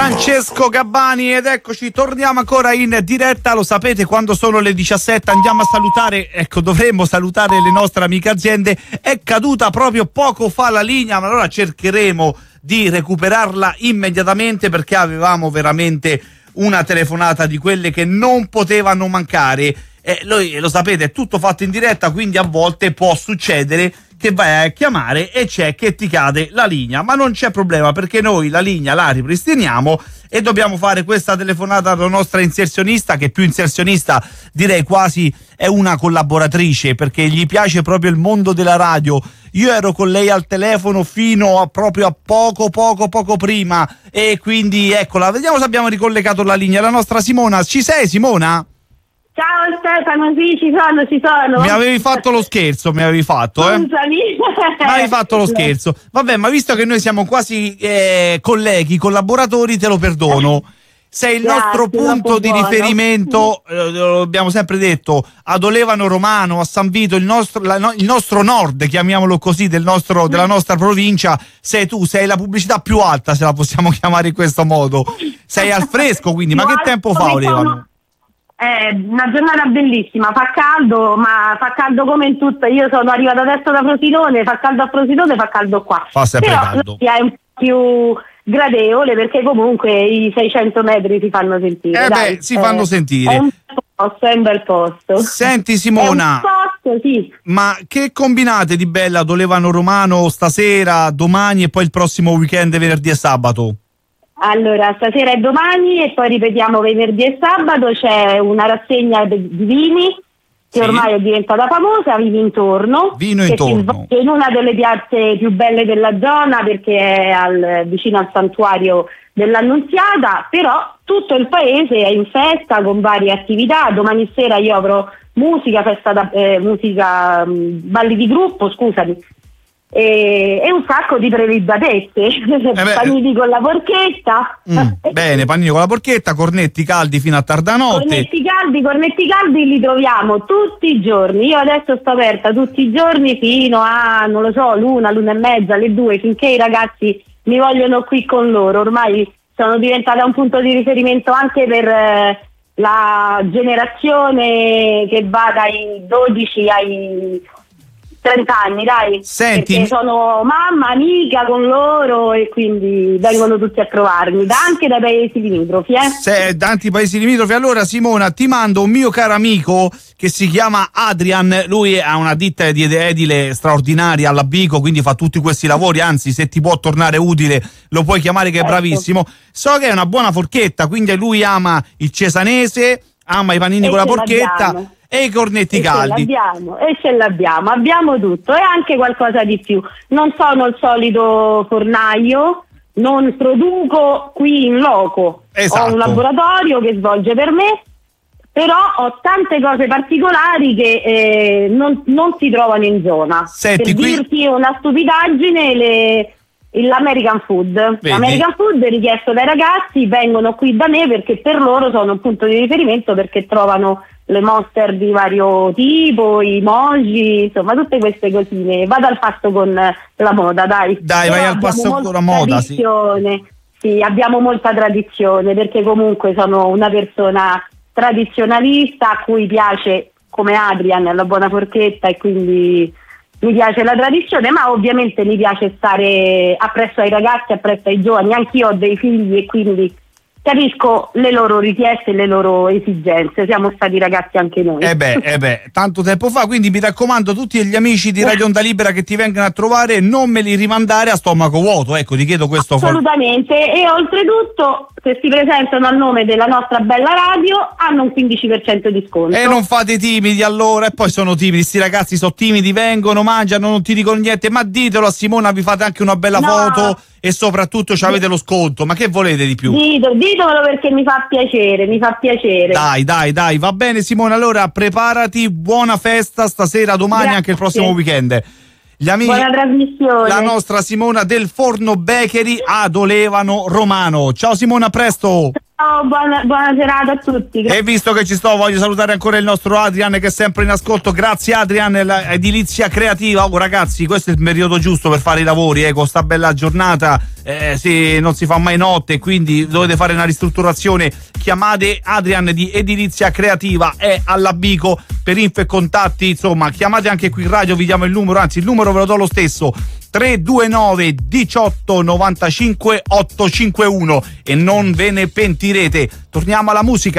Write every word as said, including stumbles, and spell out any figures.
Francesco Gabbani, ed eccoci, torniamo ancora in diretta. Lo sapete, quando sono le diciassette andiamo a salutare, ecco, dovremmo salutare le nostre amiche aziende. È caduta proprio poco fa la linea, ma allora cercheremo di recuperarla immediatamente, perché avevamo veramente una telefonata di quelle che non potevano mancare. Eh, lo, lo sapete, è tutto fatto in diretta, quindi a volte può succedere che vai a chiamare e c'è che ti cade la linea, ma non c'è problema, perché noi la linea la ripristiniamo e dobbiamo fare questa telefonata alla nostra inserzionista, che più inserzionista direi quasi è una collaboratrice, perché gli piace proprio il mondo della radio. Io ero con lei al telefono fino a proprio a poco poco poco prima, e quindi eccola, vediamo se abbiamo ricollegato la linea. La nostra Simona, ci sei Simona? Ciao Stefano, sì, ci sono, ci sono. Mi avevi fatto lo scherzo, mi avevi fatto, eh? Scusami. Mi avevi fatto lo scherzo. Vabbè, ma visto che noi siamo quasi eh, colleghi, collaboratori, te lo perdono. Sei il Grazie, nostro punto di buono. riferimento, eh, lo abbiamo sempre detto, ad Olevano Romano, a San Vito, il nostro, la, no, il nostro nord, chiamiamolo così, del nostro, della nostra provincia. Sei tu, sei la pubblicità più alta, se la possiamo chiamare in questo modo. Sei al fresco, quindi, ma che tempo fa Olevano? È una giornata bellissima, fa caldo, ma fa caldo come in tutto. Io sono arrivata adesso da Frosinone, fa caldo a Frosinone, fa caldo qua. Fa sempre Però caldo. è un po' più gradevole, perché comunque i seicento metri si fanno sentire. Eh dai. beh, si fanno eh, sentire. È un bel posto, è un bel posto. Senti Simona, È un posto, sì. ma che combinate di bella ad Olevano Romano stasera, domani e poi il prossimo weekend, venerdì e sabato? Allora, stasera e domani, e poi ripetiamo venerdì e sabato, c'è una rassegna di vini che Sì. ormai è diventata famosa, Vino Intorno, Vino che Intorno. si svolge in una delle piazze più belle della zona, perché è al, vicino al santuario dell'Annunziata, però tutto il paese è in festa con varie attività. Domani sera io avrò musica, festa da, eh, musica, mh, balli di gruppo, scusami, e, e un sacco di prelibatezze, panini con la porchetta. Mm, bene, panini con la porchetta, cornetti caldi fino a tarda notte. Cornetti caldi, cornetti caldi li troviamo tutti i giorni. Io adesso sto aperta tutti i giorni fino a, non lo so, l'una, l'una e mezza, le due, finché i ragazzi mi vogliono qui con loro. Ormai sono diventata un punto di riferimento anche per eh, la generazione che va dai dodici ai trenta anni, dai. Senti, perché sono mamma, amica con loro, e quindi vengono tutti a trovarmi, da, anche dai paesi limitrofi. Eh? Se, tanti paesi limitrofi. Allora Simona, ti mando un mio caro amico che si chiama Adrian, lui ha una ditta di edile straordinaria alla Bico, quindi fa tutti questi lavori, anzi se ti può tornare utile lo puoi chiamare, che è Certo. bravissimo. So che è una buona forchetta, quindi lui ama il cesanese, ama i panini E con la ce porchetta l'abbiamo. e i cornetti E ce caldi. l'abbiamo, e ce l'abbiamo, abbiamo tutto e anche qualcosa di più. Non sono il solito fornaio, non produco qui in loco. Esatto. Ho un laboratorio che svolge per me, però ho tante cose particolari che eh, non, non si trovano in zona. Senti, per qui- dirti una stupidaggine, le, l'American Food. Vedi? L'American Food è richiesto dai ragazzi, vengono qui da me perché per loro sono un punto di riferimento, perché trovano le monster di vario tipo, i moji, insomma tutte queste cosine. Vado al passo con la moda, dai. Dai, Però vai al abbiamo passo con molta la moda, sì. tradizione. Sì, abbiamo molta tradizione, perché comunque sono una persona tradizionalista a cui piace, come Adrian, la buona forchetta, e quindi mi piace la tradizione, ma ovviamente mi piace stare appresso ai ragazzi, appresso ai giovani. Anch'io ho dei figli e quindi capisco le loro richieste e le loro esigenze. Siamo stati ragazzi anche noi. Eh beh, eh beh, tanto tempo fa, quindi mi raccomando, tutti gli amici di Radio Onda Libera che ti vengono a trovare, non me li rimandare a stomaco vuoto, ecco, ti chiedo questo. Assolutamente, e oltretutto, se si presentano al nome della nostra bella radio, hanno un quindici per cento di sconto. E non fate i timidi allora, e poi sono timidi, sti ragazzi sono timidi, vengono, mangiano, non ti dicono niente, ma ditelo a Simona, vi fate anche una bella No. foto e soprattutto ci avete lo sconto, ma che volete di più? Dito, ditemelo perché mi fa piacere, mi fa piacere. Dai, dai, dai, va bene Simona, allora preparati, buona festa stasera, domani, Grazie. anche il prossimo weekend. Gli amici, Buona trasmissione. la nostra Simona del Forno Bakery ad Olevano Romano. Ciao Simona, a presto. Ciao, buona, buona serata a tutti. E visto che ci sto, voglio salutare ancora il nostro Adrian che è sempre in ascolto. Grazie Adrian, l'edilizia creativa. Oh ragazzi, questo è il periodo giusto per fare i lavori, eh, con sta bella giornata, eh, sì, non si fa mai notte, quindi dovete fare una ristrutturazione. Chiamate Adrian di Edilizia Creativa, è all'Abico. Per info e contatti, insomma, chiamate anche qui in radio, vi diamo il numero, anzi il numero ve lo do lo stesso: tre due nove diciotto novantacinque ottocentocinquantuno, e non ve ne pentirete. Torniamo alla musica.